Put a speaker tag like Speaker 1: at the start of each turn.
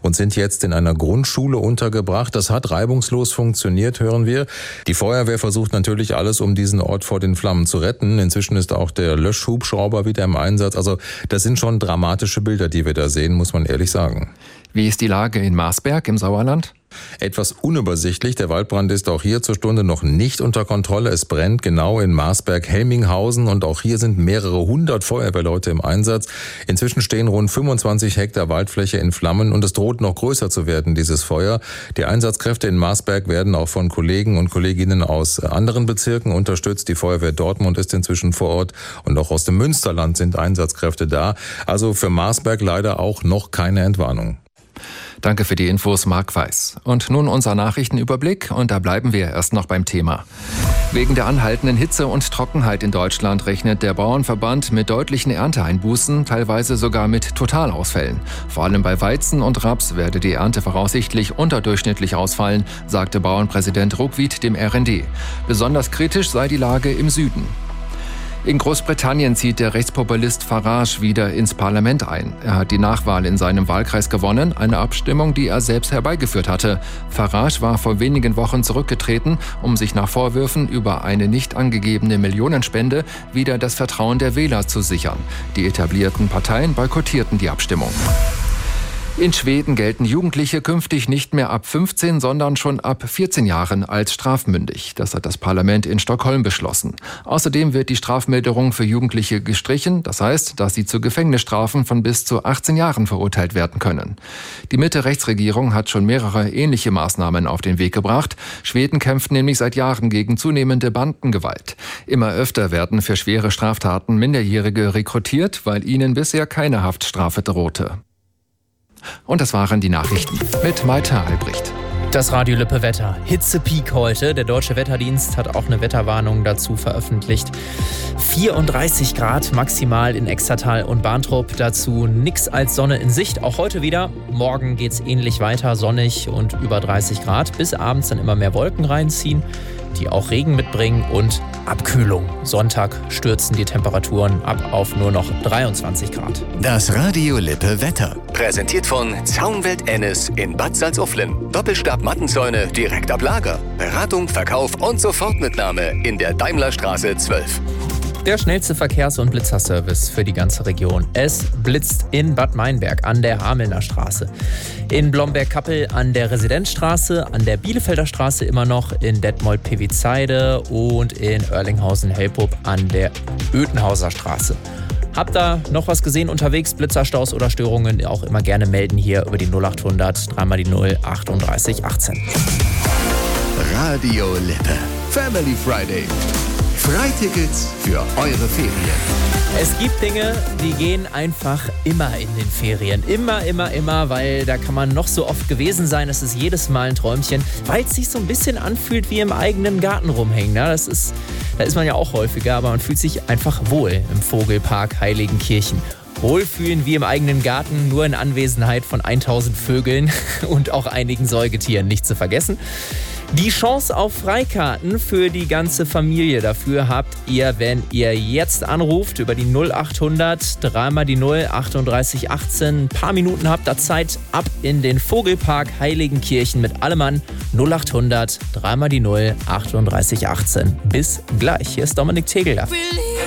Speaker 1: und sind jetzt in einer Grundschule untergebracht. Das hat reibungslos funktioniert, hören wir. Die Feuerwehr versucht natürlich alles, um diesen Ort vor den Flammen zu retten. Inzwischen ist auch der Löschhubschrauber wieder im Einsatz. Also das sind schon dramatische Bilder, die wir da sehen, muss man ehrlich sagen.
Speaker 2: Wie ist die Lage in Marsberg im Sauerland?
Speaker 1: Etwas unübersichtlich. Der Waldbrand ist auch hier zur Stunde noch nicht unter Kontrolle. Es brennt genau in Marsberg-Helminghausen und auch hier sind mehrere hundert Feuerwehrleute im Einsatz. Inzwischen stehen rund 25 Hektar Waldfläche in Flammen und es droht noch größer zu werden, dieses Feuer. Die Einsatzkräfte in Marsberg werden auch von Kollegen und Kolleginnen aus anderen Bezirken unterstützt. Die Feuerwehr Dortmund ist inzwischen vor Ort und auch aus dem Münsterland sind Einsatzkräfte da. Also für Marsberg leider auch noch keine Entwarnung.
Speaker 2: Danke für die Infos, Marc Weiß. Und nun unser Nachrichtenüberblick und da bleiben wir erst noch beim Thema. Wegen der anhaltenden Hitze und Trockenheit in Deutschland rechnet der Bauernverband mit deutlichen Ernteeinbußen, teilweise sogar mit Totalausfällen. Vor allem bei Weizen und Raps werde die Ernte voraussichtlich unterdurchschnittlich ausfallen, sagte Bauernpräsident Ruckwied dem RND. Besonders kritisch sei die Lage im Süden. In Großbritannien zieht der Rechtspopulist Farage wieder ins Parlament ein. Er hat die Nachwahl in seinem Wahlkreis gewonnen, eine Abstimmung, die er selbst herbeigeführt hatte. Farage war vor wenigen Wochen zurückgetreten, um sich nach Vorwürfen über eine nicht angegebene Millionenspende wieder das Vertrauen der Wähler zu sichern. Die etablierten Parteien boykottierten die Abstimmung. In Schweden gelten Jugendliche künftig nicht mehr ab 15, sondern schon ab 14 Jahren als strafmündig. Das hat das Parlament in Stockholm beschlossen. Außerdem wird die Strafmilderung für Jugendliche gestrichen. Das heißt, dass sie zu Gefängnisstrafen von bis zu 18 Jahren verurteilt werden können. Die Mitte-Rechts-Regierung hat schon mehrere ähnliche Maßnahmen auf den Weg gebracht. Schweden kämpft nämlich seit Jahren gegen zunehmende Bandengewalt. Immer öfter werden für schwere Straftaten Minderjährige rekrutiert, weil ihnen bisher keine Haftstrafe drohte. Und das waren die Nachrichten mit Malte Albrecht.
Speaker 3: Das Radio Lippe Wetter. Hitzepeak heute. Der Deutsche Wetterdienst hat auch eine Wetterwarnung dazu veröffentlicht. 34 Grad maximal in Extertal und Barntrup. Dazu nix als Sonne in Sicht. Auch heute wieder. Morgen geht's ähnlich weiter. Sonnig und über 30 Grad. Bis abends dann immer mehr Wolken reinziehen, die auch Regen mitbringen und Abkühlung. Sonntag stürzen die Temperaturen ab auf nur noch 23 Grad.
Speaker 4: Das Radio Lippe Wetter. Präsentiert von Zaunwelt Ennis in Bad Salzuflen. Doppelstab-Mattenzäune direkt ab Lager. Beratung, Verkauf und Sofortmitnahme in der Daimlerstraße 12.
Speaker 3: Der schnellste Verkehrs- und Blitzerservice für die ganze Region. Es blitzt in Bad Meinberg an der Hamelner Straße, in Blomberg-Kappel an der Residenzstraße, an der Bielefelder Straße immer noch, in Detmold-Pevitzeide und in Oerlinghausen-Helpup an der Oetenhauser Straße. Habt ihr noch was gesehen unterwegs, Blitzerstaus oder Störungen, auch immer gerne melden hier über die 0800 3 mal die 0 38 18.
Speaker 4: Radio Lippe. Family Friday. Freitickets für eure Ferien.
Speaker 3: Es gibt Dinge, die gehen einfach immer in den Ferien. Immer, weil da kann man noch so oft gewesen sein. Es ist jedes Mal ein Träumchen, weil es sich so ein bisschen anfühlt wie im eigenen Garten rumhängen. Ja, da ist man ja auch häufiger, aber man fühlt sich einfach wohl im Vogelpark Heiligenkirchen. Wohlfühlen wie im eigenen Garten, nur in Anwesenheit von 1000 Vögeln und auch einigen Säugetieren, nicht zu vergessen. Die Chance auf Freikarten für die ganze Familie. Dafür habt ihr, wenn ihr jetzt anruft, über die 0800 3 mal die 0 38 18. Ein paar Minuten habt ihr Zeit, ab in den Vogelpark Heiligenkirchen mit allem an. 0800 3 mal die 0 38 18. Bis gleich. Hier ist Dominik Tegeler.